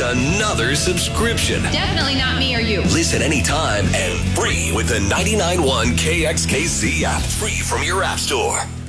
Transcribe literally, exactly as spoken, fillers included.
another subscription. Definitely not me or you. Listen anytime and free with the ninety-nine point one K X K C app. Free from your app store.